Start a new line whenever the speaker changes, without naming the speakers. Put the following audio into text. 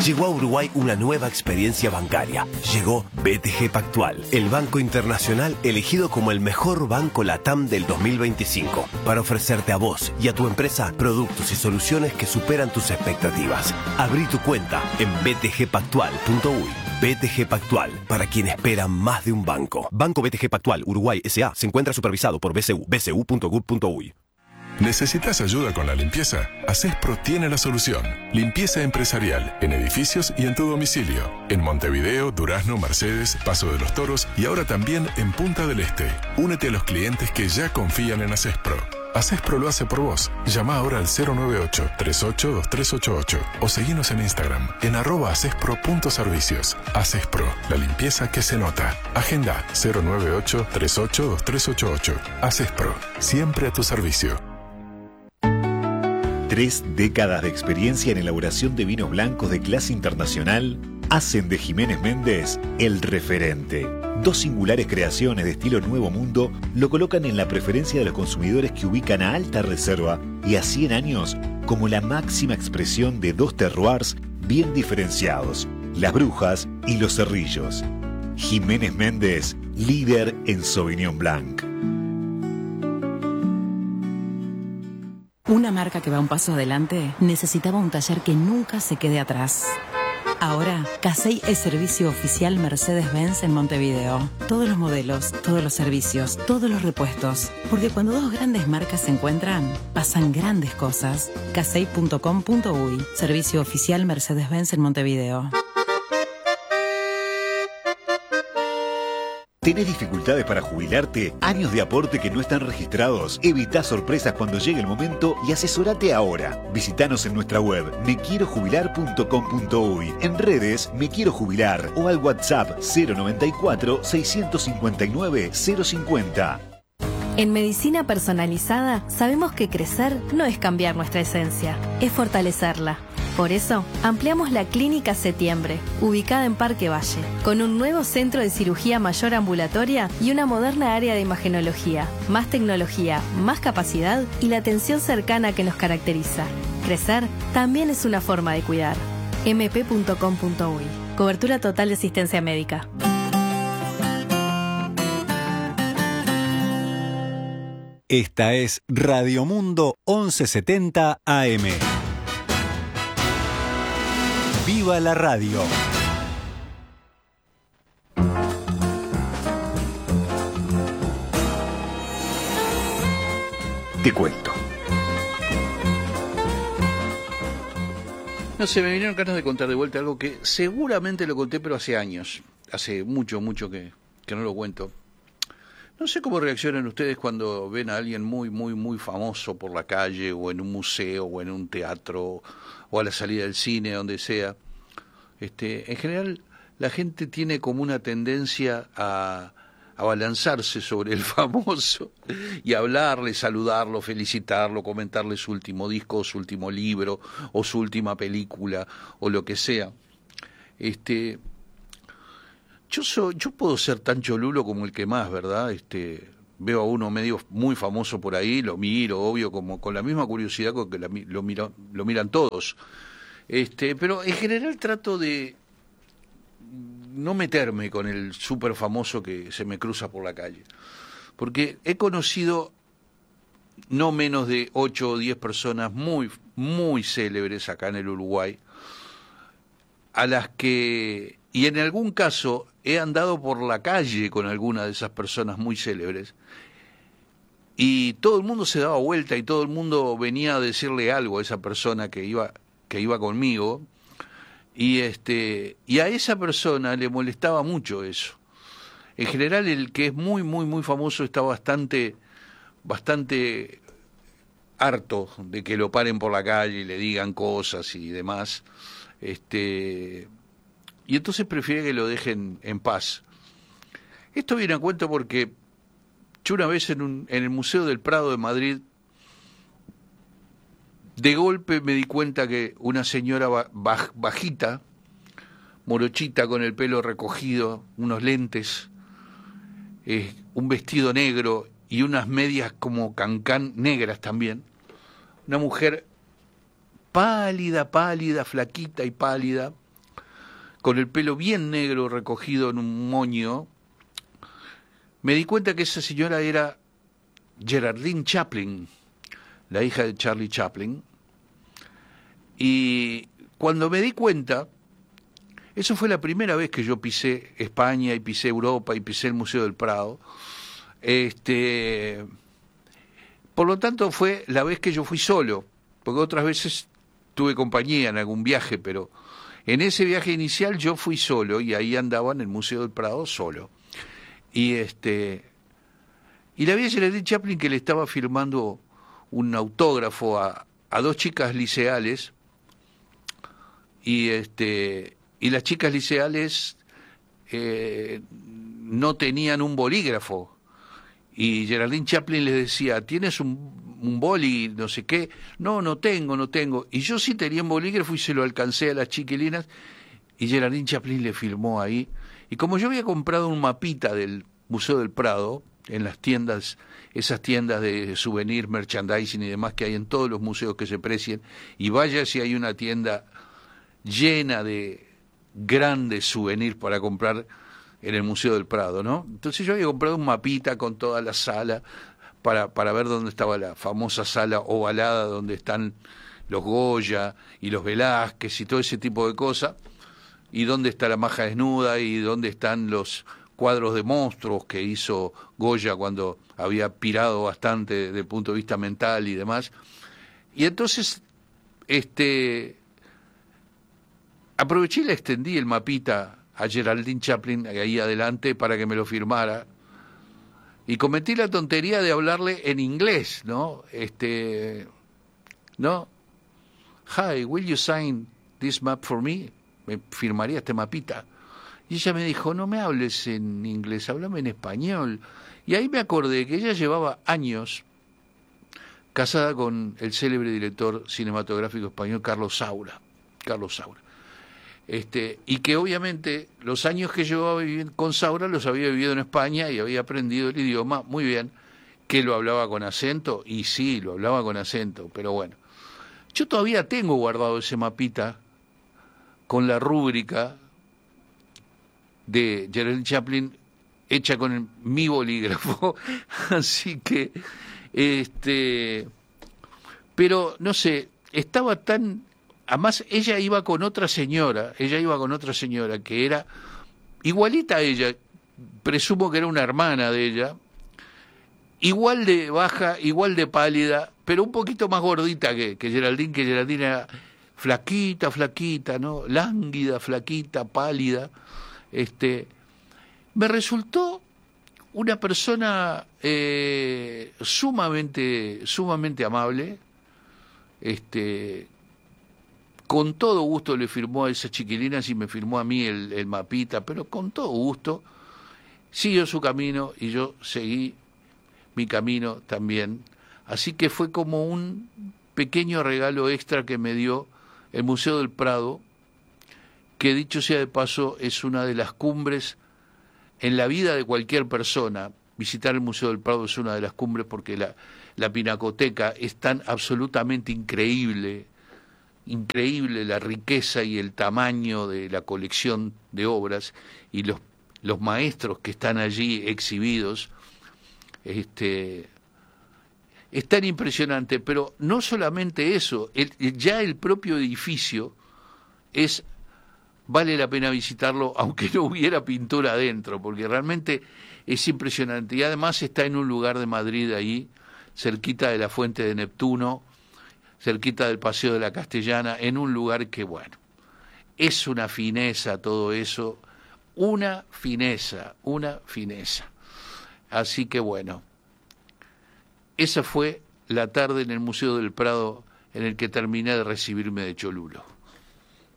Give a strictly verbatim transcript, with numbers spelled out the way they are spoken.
Llegó a Uruguay una nueva experiencia bancaria. Llegó B T G Pactual, el banco internacional elegido como el mejor banco LATAM del dos mil veinticinco, para ofrecerte a vos y a tu empresa productos y soluciones que superan tus expectativas. Abrí tu cuenta en b t g pactual punto u y. B T G Pactual, para quien espera más de un banco. Banco B T G Pactual Uruguay S A se encuentra supervisado por B C U, b c u punto gov punto u y.
¿Necesitas ayuda con la limpieza? Acespro tiene la solución. Limpieza empresarial en edificios y en tu domicilio. En Montevideo, Durazno, Mercedes, Paso de los Toros y ahora también en Punta del Este. Únete a los clientes que ya confían en Acespro. Acespro lo hace por vos. Llama ahora al cero nueve ocho, tres ocho, dos tres ocho ocho o seguinos en Instagram en arroba acespro punto servicios. Acespro, la limpieza que se nota. Agenda cero nueve ocho, tres ocho, dos tres ocho ocho. Acespro, siempre a tu servicio.
Tres décadas de experiencia en elaboración de vinos blancos de clase internacional hacen de Jiménez Méndez el referente. Dos singulares creaciones de estilo Nuevo Mundo lo colocan en la preferencia de los consumidores que ubican a Alta Reserva y a cien años como la máxima expresión de dos terroirs bien diferenciados, Las Brujas y Los Cerrillos. Jiménez Méndez, líder en Sauvignon Blanc.
Una marca que va un paso adelante necesitaba un taller que nunca se quede atrás. Ahora, Casey es servicio oficial Mercedes-Benz en Montevideo. Todos los modelos, todos los servicios, todos los repuestos. Porque cuando dos grandes marcas se encuentran, pasan grandes cosas. casey punto com punto u y, servicio oficial Mercedes-Benz en Montevideo.
¿Tenés dificultades para jubilarte? ¿Años de aporte que no están registrados? Evita sorpresas cuando llegue el momento y asesorate ahora. Visítanos en nuestra web me quiero jubilar punto com punto u y, en redes Me Quiero Jubilar o al WhatsApp cero noventa y cuatro, seiscientos cincuenta y nueve, cero cincuenta.
En Medicina Personalizada sabemos que crecer no es cambiar nuestra esencia, es fortalecerla. Por eso, ampliamos la Clínica Septiembre, ubicada en Parque Valle, con un nuevo centro de cirugía mayor ambulatoria y una moderna área de imagenología, más tecnología, más capacidad y la atención cercana que nos caracteriza. Crecer también es una forma de cuidar. m p punto com punto u y. Cobertura total de asistencia médica.
Esta es Radio Mundo once setenta A M. ¡Viva la radio!
Te cuento.
No sé, me vinieron ganas de contar de vuelta algo que seguramente lo conté, pero hace años. Hace mucho, mucho que, que no lo cuento. No sé cómo reaccionan ustedes cuando ven a alguien muy, muy, muy famoso por la calle, o en un museo, o en un teatro, o a la salida del cine, donde sea. Este, en general, la gente tiene como una tendencia a, a abalanzarse sobre el famoso y hablarle, saludarlo, felicitarlo, comentarle su último disco, o su último libro, o su última película, o lo que sea. Este... Yo soy, yo puedo ser tan cholulo como el que más, ¿verdad? Este, veo a uno medio muy famoso por ahí, lo miro, obvio, como con la misma curiosidad con que la, lo, mira, lo miran todos. Este, pero en general trato de no meterme con el súper famoso que se me cruza por la calle. Porque he conocido no menos de ocho o diez personas muy, muy célebres acá en el Uruguay, a las que... Y en algún caso he andado por la calle con alguna de esas personas muy célebres y todo el mundo se daba vuelta y todo el mundo venía a decirle algo a esa persona que iba que iba conmigo y este y a esa persona le molestaba mucho eso. En general el que es muy muy muy famoso está bastante bastante harto de que lo paren por la calle y le digan cosas y demás. Este Y entonces prefiere que lo dejen en paz. Esto viene a cuento porque yo una vez en, un, en el Museo del Prado de Madrid, de golpe me di cuenta que una señora baj, bajita, morochita, con el pelo recogido, unos lentes, eh, un vestido negro y unas medias como cancán negras también, una mujer pálida, pálida, flaquita y pálida, con el pelo bien negro recogido en un moño, me di cuenta que esa señora era Geraldine Chaplin, la hija de Charlie Chaplin. Y cuando me di cuenta, eso fue la primera vez que yo pisé España y pisé Europa y pisé el Museo del Prado. Este, por lo tanto fue la vez que yo fui solo, porque otras veces tuve compañía en algún viaje, pero en ese viaje inicial yo fui solo y ahí andaba en el Museo del Prado solo. Y este y la vi a Geraldine Chaplin que le estaba firmando un autógrafo a, a dos chicas liceales, y este y las chicas liceales eh, no tenían un bolígrafo, y Geraldine Chaplin les decía, ¿tienes un, un boli, no sé qué? No, no tengo, no tengo. Y yo sí tenía un bolígrafo y se lo alcancé a las chiquilinas, y Geraldine Chaplin le firmó ahí. Y como yo había comprado un mapita del Museo del Prado, en las tiendas, esas tiendas de souvenir, merchandising y demás que hay en todos los museos que se precien, y vaya si hay una tienda llena de grandes souvenirs para comprar en el Museo del Prado, ¿no? Entonces yo había comprado un mapita con toda la sala para, para ver dónde estaba la famosa sala ovalada donde están los Goya y los Velázquez y todo ese tipo de cosas, y dónde está la Maja Desnuda y dónde están los cuadros de monstruos que hizo Goya cuando había pirado bastante desde el punto de vista mental y demás. Y entonces este aproveché y le extendí el mapita a Geraldine Chaplin ahí adelante para que me lo firmara, y cometí la tontería de hablarle en inglés, ¿no? Este, ¿no? Hi, will you sign this map for me? ¿Me firmaría este mapita? Y ella me dijo, no me hables en inglés, háblame en español. Y ahí me acordé que ella llevaba años casada con el célebre director cinematográfico español Carlos Saura. Carlos Saura. Este, y que obviamente los años que llevaba viviendo con Saura los había vivido en España y había aprendido el idioma muy bien, que lo hablaba con acento, y sí, lo hablaba con acento, pero bueno. Yo todavía tengo guardado ese mapita con la rúbrica de Geraldine Chaplin hecha con el, mi bolígrafo, así que, este, pero no sé, estaba tan, además ella iba con otra señora, ella iba con otra señora que era igualita a ella, presumo que era una hermana de ella, igual de baja, igual de pálida, pero un poquito más gordita que, que Geraldine, que Geraldine era flaquita, flaquita, ¿no? Lánguida, flaquita, pálida. Este, me resultó una persona eh, sumamente, sumamente amable. Este, con todo gusto le firmó a esas chiquilinas y me firmó a mí el, el mapita, pero con todo gusto siguió su camino y yo seguí mi camino también. Así que fue como un pequeño regalo extra que me dio el Museo del Prado, que dicho sea de paso es una de las cumbres en la vida de cualquier persona. Visitar el Museo del Prado es una de las cumbres porque la, la pinacoteca es tan absolutamente increíble, increíble la riqueza y el tamaño de la colección de obras y los, los maestros que están allí exhibidos. Este, es tan impresionante, pero no solamente eso, el, ya el propio edificio es, vale la pena visitarlo aunque no hubiera pintura adentro, porque realmente es impresionante, y además está en un lugar de Madrid ahí, cerquita de la Fuente de Neptuno, cerquita del Paseo de la Castellana, en un lugar que, bueno, es una fineza todo eso, una fineza, una fineza. Así que bueno, esa fue la tarde en el Museo del Prado en el que terminé de recibirme de Cholulo.